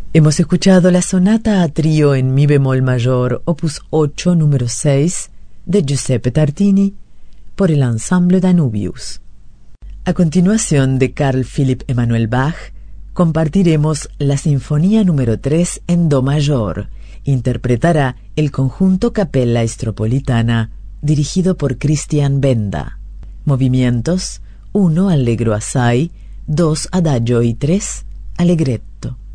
Hemos escuchado la sonata a trío en mi bemol mayor, opus 8, número 6, de Giuseppe Tartini, por el ensamble Danubius. A continuación, de Carl Philipp Emanuel Bach, compartiremos la Sinfonía número 3 en do mayor. Interpretará el conjunto Capella Estropolitana, dirigido por Christian Benda. Movimientos: 1 allegro assai, 2 adagio y 3 allegretto.